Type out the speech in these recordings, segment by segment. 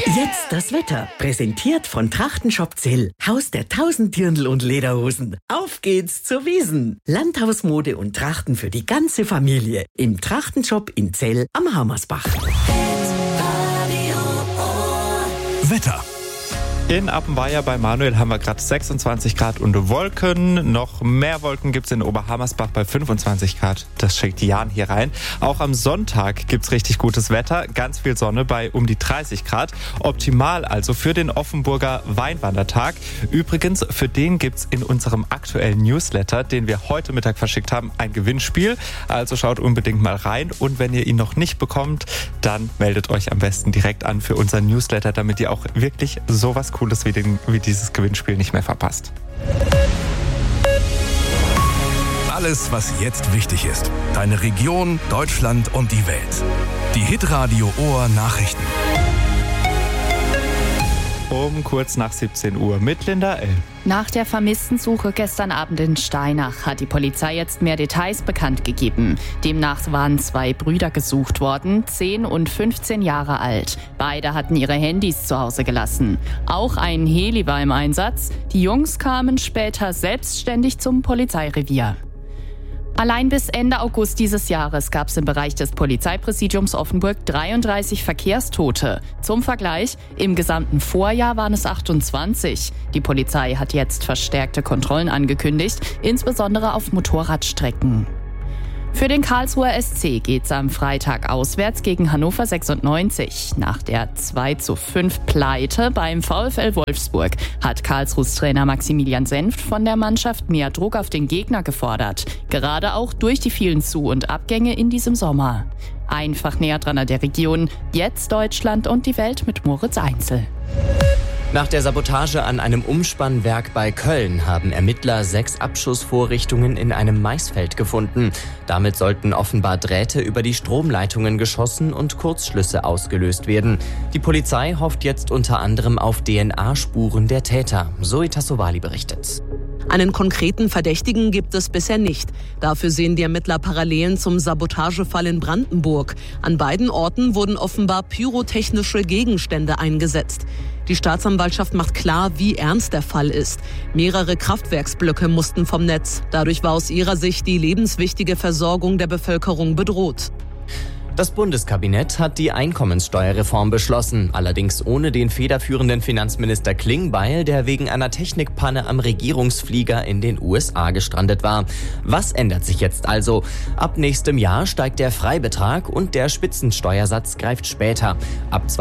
Jetzt das Wetter. Präsentiert von Trachtenshop Zell. Haus der 1000 Dirndl und Lederhosen. Auf geht's zur Wiesn. Landhausmode und Trachten für die ganze Familie. Im Trachtenshop in Zell am Hammersbach. Wetter. In Appenweier bei Manuel haben wir gerade 26 Grad und Wolken. Noch mehr Wolken gibt es in Oberhammersbach bei 25 Grad. Das schickt Jan hier rein. Auch am Sonntag gibt es richtig gutes Wetter. Ganz viel Sonne bei um die 30 Grad. Optimal also für den Offenburger Weinwandertag. Übrigens, für den gibt es in unserem aktuellen Newsletter, den wir heute Mittag verschickt haben, ein Gewinnspiel. Also schaut unbedingt mal rein. Und wenn ihr ihn noch nicht bekommt, dann meldet euch am besten direkt an für unseren Newsletter, damit ihr auch wirklich sowas Cooles wie dieses Gewinnspiel nicht mehr verpasst. Alles, was jetzt wichtig ist. Deine Region, Deutschland und die Welt. Die Hitradio Ohr Nachrichten. Um kurz nach 17 Uhr mit Linda L. Nach der Vermisstensuche gestern Abend in Steinach hat die Polizei jetzt mehr Details bekannt gegeben. Demnach waren 2 Brüder gesucht worden, 10 und 15 Jahre alt. Beide hatten ihre Handys zu Hause gelassen. Auch ein Heli war im Einsatz. Die Jungs kamen später selbstständig zum Polizeirevier. Allein bis Ende August dieses Jahres gab es im Bereich des Polizeipräsidiums Offenburg 33 Verkehrstote. Zum Vergleich, im gesamten Vorjahr waren es 28. Die Polizei hat jetzt verstärkte Kontrollen angekündigt, insbesondere auf Motorradstrecken. Für den Karlsruher SC geht's am Freitag auswärts gegen Hannover 96. Nach der 2:5 Pleite beim VfL Wolfsburg hat Karlsruhs Trainer Maximilian Senft von der Mannschaft mehr Druck auf den Gegner gefordert. Gerade auch durch die vielen Zu- und Abgänge in diesem Sommer. Einfach näher dran an der Region. Jetzt Deutschland und die Welt mit Moritz Einzel. Nach der Sabotage an einem Umspannwerk bei Köln haben Ermittler 6 Abschussvorrichtungen in einem Maisfeld gefunden. Damit sollten offenbar Drähte über die Stromleitungen geschossen und Kurzschlüsse ausgelöst werden. Die Polizei hofft jetzt unter anderem auf DNA-Spuren der Täter. Zoe Tassovali berichtet. Einen konkreten Verdächtigen gibt es bisher nicht. Dafür sehen die Ermittler Parallelen zum Sabotagefall in Brandenburg. An beiden Orten wurden offenbar pyrotechnische Gegenstände eingesetzt. Die Staatsanwaltschaft macht klar, wie ernst der Fall ist. Mehrere Kraftwerksblöcke mussten vom Netz. Dadurch war aus ihrer Sicht die lebenswichtige Versorgung der Bevölkerung bedroht. Das Bundeskabinett hat die Einkommenssteuerreform beschlossen, allerdings ohne den federführenden Finanzminister Klingbeil, der wegen einer Technikpanne am Regierungsflieger in den USA gestrandet war. Was ändert sich jetzt also? Ab nächstem Jahr steigt der Freibetrag und der Spitzensteuersatz greift später. Ab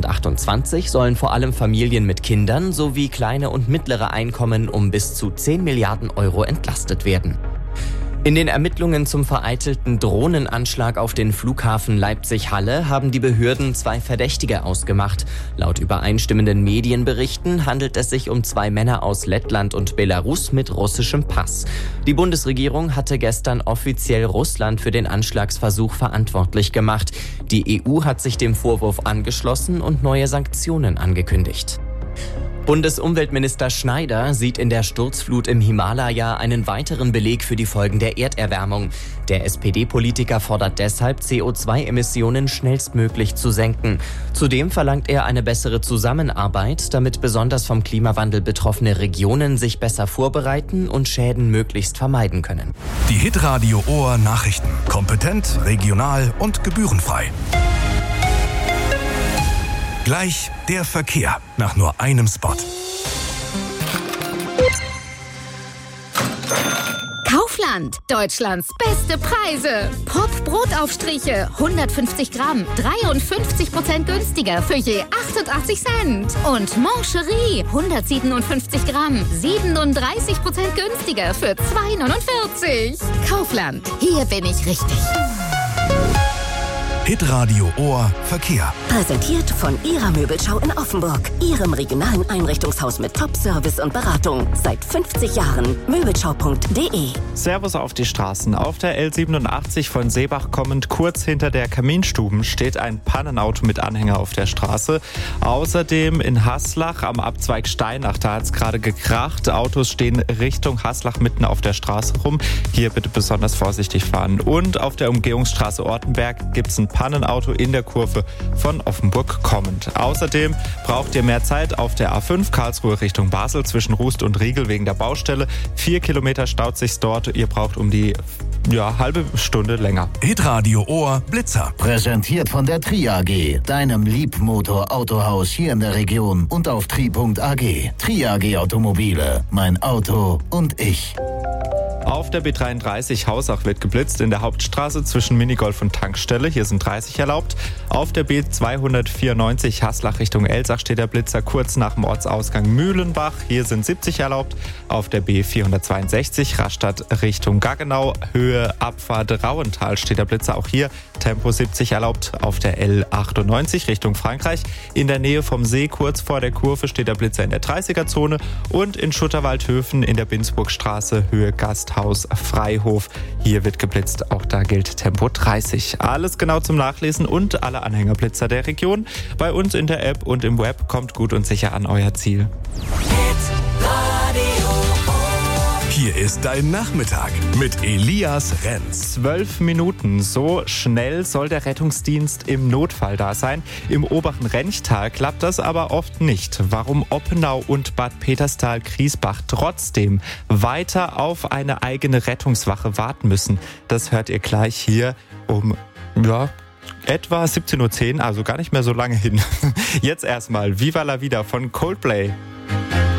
2028 sollen vor allem Familien mit Kindern sowie kleine und mittlere Einkommen um bis zu 10 Milliarden Euro entlastet werden. In den Ermittlungen zum vereitelten Drohnenanschlag auf den Flughafen Leipzig-Halle haben die Behörden 2 Verdächtige ausgemacht. Laut übereinstimmenden Medienberichten handelt es sich um 2 Männer aus Lettland und Belarus mit russischem Pass. Die Bundesregierung hatte gestern offiziell Russland für den Anschlagsversuch verantwortlich gemacht. Die EU hat sich dem Vorwurf angeschlossen und neue Sanktionen angekündigt. Bundesumweltminister Schneider sieht in der Sturzflut im Himalaya einen weiteren Beleg für die Folgen der Erderwärmung. Der SPD-Politiker fordert deshalb, CO2-Emissionen schnellstmöglich zu senken. Zudem verlangt er eine bessere Zusammenarbeit, damit besonders vom Klimawandel betroffene Regionen sich besser vorbereiten und Schäden möglichst vermeiden können. Die Hitradio Ohr Nachrichten. Kompetent, regional und gebührenfrei. Gleich der Verkehr nach nur einem Spot. Kaufland, Deutschlands beste Preise. Pop-Brotaufstriche, 150 Gramm, 53% günstiger für je 88 Cent. Und Mancherie, 157 Gramm, 37% günstiger für 2,49. Kaufland, hier bin ich richtig. Hitradio Ohr Verkehr. Präsentiert von Ihrer Möbelschau in Offenburg. Ihrem regionalen Einrichtungshaus mit Top-Service und Beratung. Seit 50 Jahren. Möbelschau.de. Servus auf die Straßen. Auf der L87 von Seebach kommend, kurz hinter der Kaminstuben, steht ein Pannenauto mit Anhänger auf der Straße. Außerdem in Haslach am Abzweig Steinach, da hat es gerade gekracht. Autos stehen Richtung Haslach mitten auf der Straße rum. Hier bitte besonders vorsichtig fahren. Und auf der Umgehungsstraße Ortenberg gibt es einen Pannenauto in der Kurve von Offenburg kommend. Außerdem braucht ihr mehr Zeit auf der A5 Karlsruhe Richtung Basel zwischen Rust und Riegel wegen der Baustelle. 4 Kilometer staut sich's dort. Ihr braucht um die halbe Stunde länger. Hitradio Ohr Blitzer. Präsentiert von der Tri AG, deinem Liebmotor-Autohaus hier in der Region und auf tri.ag. Tri AG Automobile, mein Auto und ich. Auf der B33 Hausach wird geblitzt in der Hauptstraße zwischen Minigolf und Tankstelle. Hier sind 30 erlaubt. Auf der B294 Haslach Richtung Elsach steht der Blitzer kurz nach dem Ortsausgang Mühlenbach. Hier sind 70 erlaubt. Auf der B462 Rastatt Richtung Gaggenau, Höhe Abfahrt Rauental steht der Blitzer. Auch hier Tempo 70 erlaubt. Auf der L98 Richtung Frankreich in der Nähe vom See kurz vor der Kurve steht der Blitzer in der 30er-Zone. Und in Schutterwaldhöfen in der Binsburgstraße Höhe Gasthaus Freihof. Hier wird geblitzt, auch da gilt Tempo 30. Alles genau zum Nachlesen und alle Anhängerblitzer der Region bei uns in der App und im Web. Kommt gut und sicher an euer Ziel. Hier ist dein Nachmittag mit Elias Renz. 12 Minuten, so schnell soll der Rettungsdienst im Notfall da sein. Im oberen Renchtal klappt das aber oft nicht. Warum Oppenau und Bad Peterstal-Griesbach trotzdem weiter auf eine eigene Rettungswache warten müssen, das hört ihr gleich hier um etwa 17:10 Uhr, also gar nicht mehr so lange hin. Jetzt erstmal Viva la Vida von Coldplay.